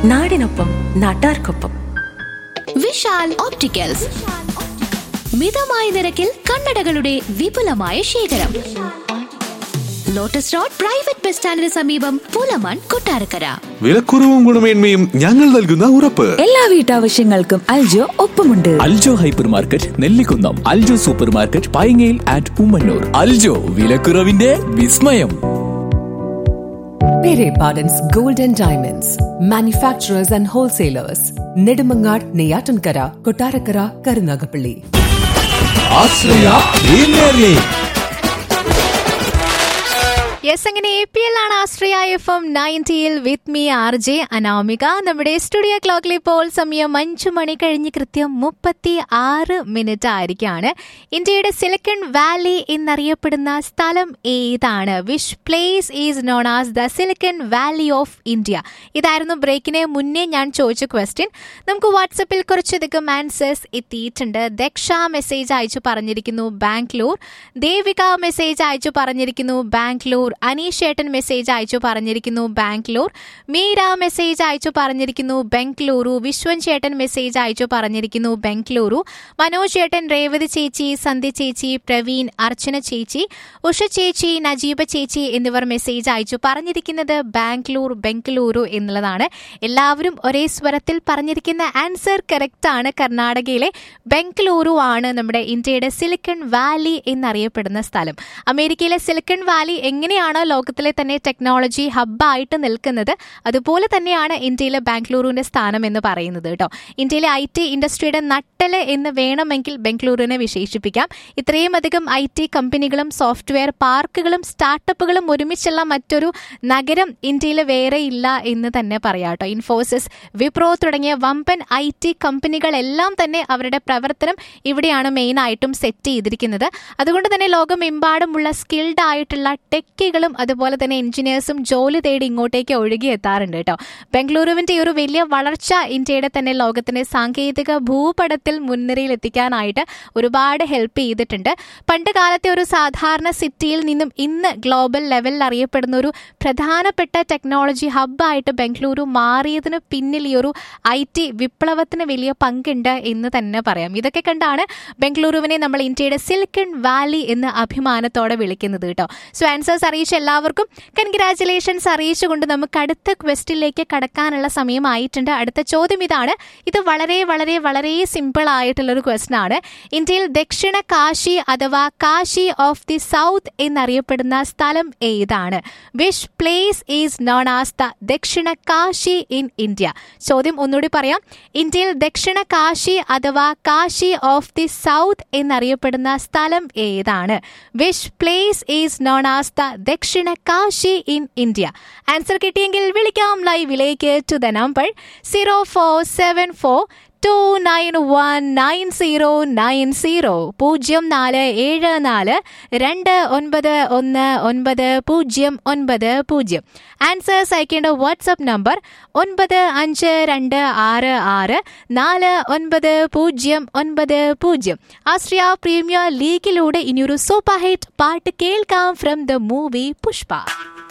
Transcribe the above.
നാടിനൊപ്പം നാട്ടാർക്കൊപ്പം. വിശാൽ ഓപ്റ്റിക്കൽസ്, മിതമായ നിരക്കിൽ കണ്ണടകളുടെ വിപുലമായ ശേഖരം. ലോട്ടസ് റോഡ് പ്രൈവറ്റ് ബസ് സ്റ്റാൻഡിന് സമീപം, പുലമൺ, കൊട്ടാരക്കര. വിലക്കുറവും ഗുണമേന്മയും ഞങ്ങൾ നൽകുന്ന ഉറപ്പ്. എല്ലാ വീട്ടാവശ്യങ്ങൾക്കും അൽജോ ഒപ്പമുണ്ട്. Aljo hyper market Nellikunnam, Aljo super market പൈങ്ങയിൽ and Ummannoor. Aljo, വിലക്കുറവിന്റെ വിസ്മയം. Pere Pardon's Gold and Diamonds, manufacturers and wholesalers. Nedumangad, Neyatankara, Kottarakara, Karunagapalli. Ashraya premier league. Yes, അങ്ങനെ APL ആണ് ആശ്രയ FM 90 with me RJ Anamika. നമ്മുടെ സ്റ്റുഡിയോ ക്ലോക്കിൽ ഇപ്പോൾ സമയം 5 മണി കഴിഞ്ഞ് കൃത്യം 36 ആയിരിക്കാണ്. ഇന്ത്യയുടെ സിലിക്കൺ വാലി എന്നറിയപ്പെടുന്ന സ്ഥലം ഏതാണ്? Which place is known as the silicon Valley of India? ഇതായിരുന്നു ബ്രേക്കിന് മുന്നേ ഞാൻ ചോദിച്ച ക്വസ്റ്റ്യൻ. നമുക്ക് വാട്സപ്പിൽ കുറച്ചധികം ആൻസേഴ്സ് എത്തിയിട്ടുണ്ട്. ദക്ഷ മെസ്സേജ് അയച്ചു പറഞ്ഞിരിക്കുന്നു ബാംഗ്ലൂർ. ദേവിക മെസ്സേജ് അയച്ചു പറഞ്ഞിരിക്കുന്നു ബാംഗ്ലൂർ. അനീഷ് ചേട്ടൻ മെസ്സേജ് അയച്ചു പറഞ്ഞിരിക്കുന്നു ബാംഗ്ലൂർ. മീര മെസ്സേജ് അയച്ചു പറഞ്ഞിരിക്കുന്നു ബംഗളൂരു. വിശ്വൻ ചേട്ടൻ മെസ്സേജ് അയച്ചു പറഞ്ഞിരിക്കുന്നു ബംഗളൂരു. മനോജ് ചേട്ടൻ, രേവതി ചേച്ചി, സന്ധ്യ ചേച്ചി, പ്രവീൺ, അർച്ചന ചേച്ചി, ഉഷ ചേച്ചി, നജീബ ചേച്ചി എന്നിവർ മെസ്സേജ് അയച്ചു പറഞ്ഞിരിക്കുന്നത് ബാംഗ്ലൂർ, ബംഗളൂരു എന്നുള്ളതാണ്. എല്ലാവരും ഒരേ സ്വരത്തിൽ പറഞ്ഞിരിക്കുന്ന ആൻസർ കറക്റ്റ് ആണ്. കർണാടകയിലെ ബംഗളൂരു ആണ് നമ്മുടെ ഇന്ത്യയുടെ സിലിക്കൺ വാലി എന്നറിയപ്പെടുന്ന സ്ഥലം. അമേരിക്കയിലെ സിലിക്കൺ വാലി എങ്ങനെയാണോ ലോകത്തിലെ തന്നെ ടെക്നോളജി ഹബ്ബായിട്ട് നിൽക്കുന്നത്, അതുപോലെ തന്നെയാണ് ഇന്ത്യയിലെ ബാംഗ്ലൂരുവിന്റെ സ്ഥാനം എന്ന് പറയുന്നത് കേട്ടോ. ഇന്ത്യയിലെ IT ഇൻഡസ്ട്രിയുടെ നട്ടല് എന്ന് വേണമെങ്കിൽ ബംഗളൂരുവിനെ വിശേഷിപ്പിക്കാം. ഇത്രയും അധികം IT കമ്പനികളും സോഫ്റ്റ്വെയർ പാർക്കുകളും സ്റ്റാർട്ടപ്പുകളും ഒരുമിച്ചുള്ള മറ്റൊരു നഗരം ഇന്ത്യയിൽ വേറെ ഇല്ല എന്ന് തന്നെ പറയാം കേട്ടോ. ഇൻഫോസിസ്, വിപ്രോ തുടങ്ങിയ വമ്പൻ IT കമ്പനികളെല്ലാം തന്നെ അവരുടെ പ്രവർത്തനം ഇവിടെയാണ് മെയിനായിട്ടും സെറ്റ് ചെയ്തിരിക്കുന്നത്. അതുകൊണ്ട് തന്നെ ലോകമെമ്പാടുമുള്ള സ്കിൽഡ് ആയിട്ടുള്ള ടെക്കുകളും അതുപോലെ തന്നെ എഞ്ചിനീയേഴ്സും ജോലി തേടി ഇങ്ങോട്ടേക്ക് ഒഴുകി എത്താറുണ്ട് കേട്ടോ. ബംഗളൂരുവിന്റെ ഒരു വലിയ വളർച്ച ഇന്ത്യയുടെ തന്നെ ലോകത്തിന്റെ സാങ്കേതിക ഭൂപടത്തിൽ മുൻനിരയിൽ എത്തിക്കാനായിട്ട് ഒരുപാട് ഹെൽപ്പ് ചെയ്തിട്ടുണ്ട്. പണ്ട് കാലത്തെ ഒരു സാധാരണ സിറ്റിയിൽ നിന്നും ഇന്ന് ഗ്ലോബൽ ലെവലിൽ അറിയപ്പെടുന്ന ഒരു പ്രധാനപ്പെട്ട ടെക്നോളജി ഹബ്ബായിട്ട് ബംഗളൂരു മാറിയതിന് പിന്നിൽ ഈ ഒരു IT വിപ്ലവത്തിന് വലിയ പങ്കുണ്ട് എന്ന് തന്നെ പറയാം. ഇതൊക്കെ കണ്ടാണ് ബംഗളൂരുവിനെ നമ്മൾ ഇന്ത്യയുടെ സിലിക്കൺ വാലി എന്ന് അഭിമാനത്തോടെ വിളിക്കുന്നത് കേട്ടോ. സോ ആൻസേഴ്സ് അറിയിച്ച എല്ലാവർക്കും കൺഗ്രാറ്റുലേഷൻസ് അറിയിച്ചുകൊണ്ട് നമുക്ക് അടുത്ത ക്വസ്റ്റിലേക്ക് കടക്കാനുള്ള സമയമായിട്ടുണ്ട്. അടുത്ത ചോദ്യം ഇതാണ്. ഇത് വളരെ വളരെ വളരെ സിമ്പിൾ ആയിട്ടുള്ളൊരു ക്വസ്റ്റൻ ആണ്. ഇന്ത്യയിൽ ദക്ഷിണ കാശി അഥവാ കാശി ഓഫ് ദി സൗത്ത് എന്നറിയപ്പെടുന്ന സ്ഥലം ഏതാണ്? Which place is known as the ദക്ഷിണ കാശി ഇൻ ഇന്ത്യ? ചോദ്യം ഒന്നുകൂടി പറയാം. ഇന്ത്യയിൽ ദക്ഷിണ കാശി അഥവാ കാശി ഓഫ് ദി സൗത്ത് എന്നറിയപ്പെടുന്ന സ്ഥലം ഏതാണ്? Which place is known as the ദക്ഷിണ കാശി ഇൻ ഇന്ത്യ? ആൻസർ കിട്ടിയെങ്കിൽ വിളിക്കാം ലൈവിലേക്ക് ടു ദ നമ്പർ 0474 2919090 0474291990. ആൻസേഴ്സ് അയക്കേണ്ട വാട്സ്ആപ്പ് നമ്പർ 9526649090. ആശ്രയ പ്രീമിയർ ലീഗിലൂടെ ഇനിയൊരു സൂപ്പർ ഹിറ്റ് പാട്ട് കേൾക്കാം ഫ്രം ദ മൂവി പുഷ്പ.